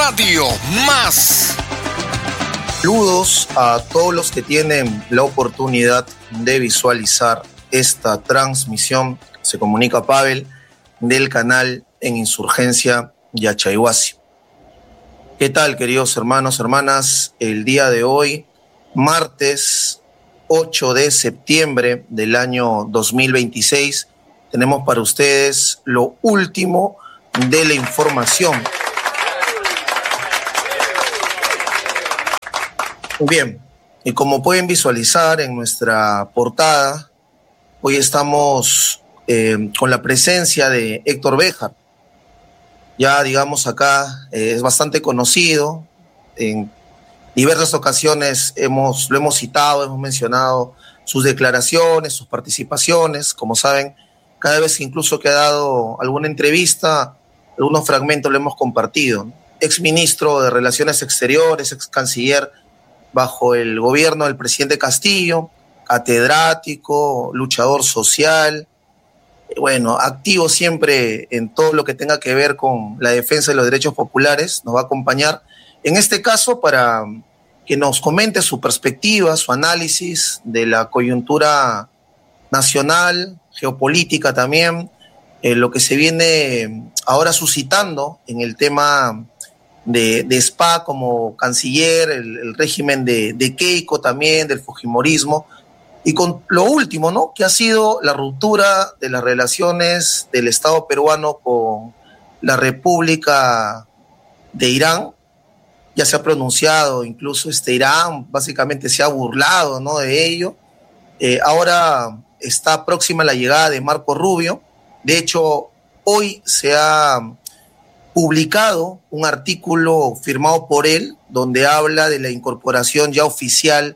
Radio Más. Saludos a todos los que tienen la oportunidad de visualizar esta transmisión. Se comunica Pavel del canal en Insurgencia Yachayhuasi. ¿Qué tal, queridos hermanos, hermanas? El día de hoy, martes 8 de septiembre del año 2026, tenemos para ustedes lo último de la información. Bien, y como pueden visualizar en nuestra portada, hoy estamos con la presencia de Héctor Béjar. Ya, digamos, acá es bastante conocido. En diversas ocasiones lo hemos citado, hemos mencionado sus declaraciones, sus participaciones. Como saben, cada vez incluso que ha dado alguna entrevista, algunos fragmentos lo hemos compartido. Ex ministro de Relaciones Exteriores, ex canciller bajo el gobierno del presidente Castillo, catedrático, luchador social, bueno, activo siempre en todo lo que tenga que ver con la defensa de los derechos populares. Nos va a acompañar en este caso para que nos comente su perspectiva, su análisis de la coyuntura nacional, geopolítica también, lo que se viene ahora suscitando en el tema de SPA como canciller, el régimen de Keiko también, del fujimorismo, y con lo último, ¿no?, que ha sido la ruptura de las relaciones del Estado peruano con la República de Irán. Ya se ha pronunciado, incluso Irán básicamente se ha burlado, ¿no?, de ello. Ahora está próxima la llegada de Marco Rubio. De hecho, hoy se ha publicado un artículo firmado por él donde habla de la incorporación ya oficial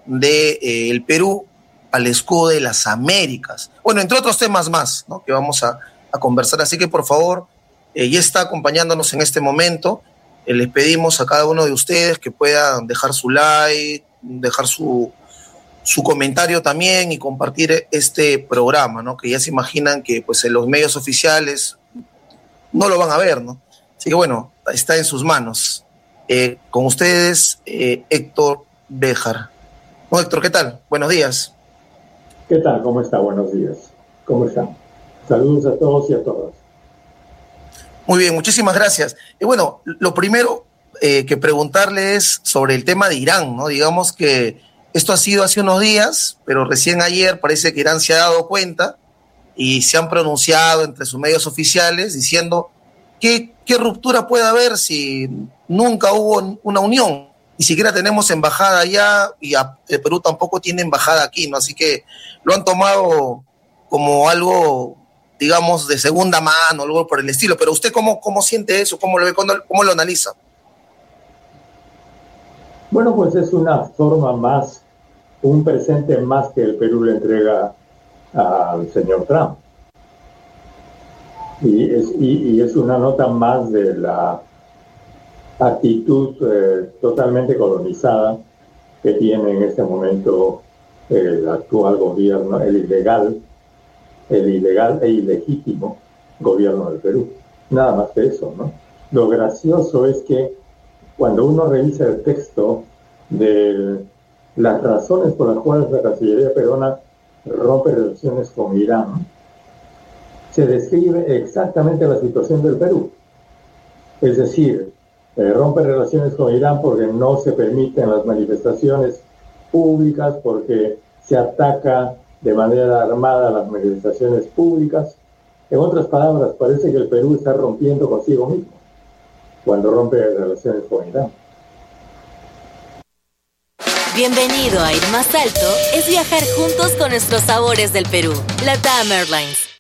de el Perú al escudo de las Américas. Bueno, entre otros temas más, ¿no?, que vamos a conversar. Así que, por favor, ya está acompañándonos en este momento. Les pedimos a cada uno de ustedes que puedan dejar su like, dejar su comentario también y compartir este programa, ¿no?, que ya se imaginan que pues en los medios oficiales no lo van a ver, ¿no? Así que bueno, está en sus manos. Con ustedes, Héctor Béjar. Bueno, Héctor, ¿qué tal? Buenos días. ¿Qué tal? ¿Cómo está? Buenos días. ¿Cómo están? Saludos a todos y a todas. Muy bien, muchísimas gracias. Y bueno, lo primero que preguntarle es sobre el tema de Irán, ¿no? Digamos que esto ha sido hace unos días, pero recién ayer parece que Irán se ha dado cuenta y se han pronunciado entre sus medios oficiales diciendo qué ruptura puede haber si nunca hubo una unión. Ni siquiera tenemos embajada allá y el Perú tampoco tiene embajada aquí, ¿no? Así que lo han tomado como algo, digamos, de segunda mano, algo por el estilo. Pero usted, ¿cómo siente eso? ¿Cómo lo ve? ¿Cómo lo analiza? Bueno, pues es una forma más, un presente más que el Perú le entrega al señor Trump. Y es una nota más de la actitud totalmente colonizada que tiene en este momento el actual gobierno, el ilegal e ilegítimo gobierno del Perú. Nada más que eso, ¿no? Lo gracioso es que cuando uno revisa el texto de las razones por las cuales la Cancillería peruana rompe relaciones con Irán, se describe exactamente la situación del Perú. Es decir, rompe relaciones con Irán porque no se permiten las manifestaciones públicas, porque se ataca de manera armada las manifestaciones públicas. En otras palabras, parece que el Perú está rompiendo consigo mismo cuando rompe relaciones con Irán. Bienvenido a Ir Más Alto es viajar juntos con nuestros sabores del Perú. LATAM Airlines.